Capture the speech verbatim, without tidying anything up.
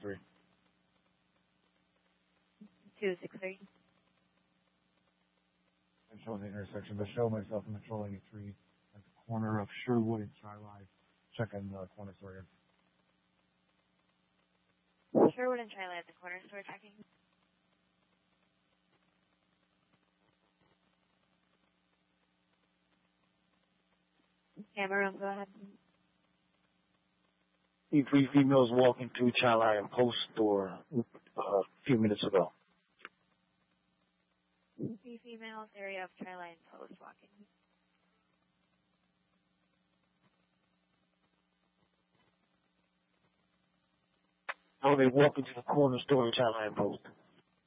three. two six three. I'm showing the intersection, but show myself in Patrol eighty-three at the corner of Sherwood and Tri-Life. Checking the corner store. Sherwood and Tri-Life at the corner store checking. Camera room, go ahead. Three females walking through Tri-Life and Post store uh, a few minutes ago. Three females, area of Tri-Life Post walking. Oh, they walking to the corner store in Tri-Life Post.